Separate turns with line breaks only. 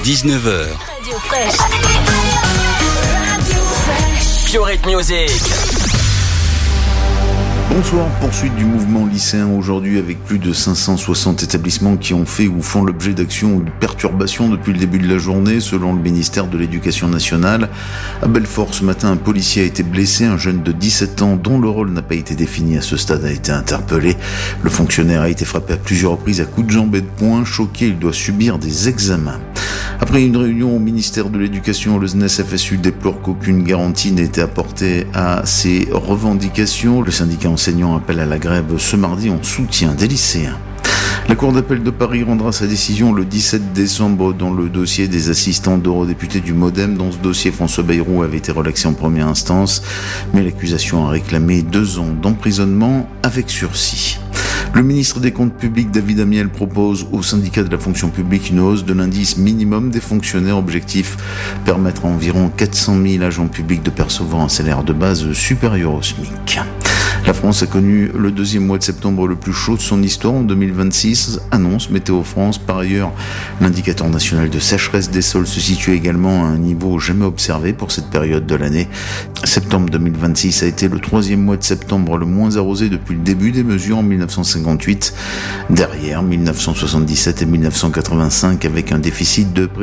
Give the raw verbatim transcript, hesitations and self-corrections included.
dix-neuf heures.
Radio Fresh. Radio Fresh. Pure Hit Music.
Bonsoir, poursuite du mouvement lycéen aujourd'hui avec plus de cinq cent soixante établissements qui ont fait ou font l'objet d'actions ou de perturbations depuis le début de la journée selon le ministère de l'Éducation nationale. À Belfort ce matin, un policier a été blessé, un jeune de dix-sept ans dont le rôle n'a pas été défini à ce stade a été interpellé. Le fonctionnaire a été frappé à plusieurs reprises à coups de jambes et de poing. Choqué, il doit subir des examens. Après une réunion au ministère de l'Éducation, le S N E S F S U déplore qu'aucune garantie n'ait été apportée à ses revendications. Le syndicat enseignant appelle à la grève ce mardi en soutien des lycéens. La Cour d'appel de Paris rendra sa décision le dix-sept décembre dans le dossier des assistants d'eurodéputés du Modem. Dans ce dossier, François Bayrou avait été relaxé en première instance, mais l'accusation a réclamé deux ans d'emprisonnement avec sursis. Le ministre des Comptes publics, David Amiel, propose au syndicat de la fonction publique une hausse de l'indice minimum des fonctionnaires. Objectif, permettre à environ quatre cent mille agents publics de percevoir un salaire de base supérieur au SMIC. La France a connu le deuxième mois de septembre le plus chaud de son histoire en deux mille vingt-six, annonce Météo France. Par ailleurs, l'indicateur national de sécheresse des sols se situe également à un niveau jamais observé pour cette période de l'année. Septembre deux mille vingt-six a été le troisième mois de septembre le moins arrosé depuis le début des mesures en dix-neuf cent cinquante-huit, derrière dix-neuf cent soixante-dix-sept et dix-neuf cent quatre-vingt-cinq avec un déficit de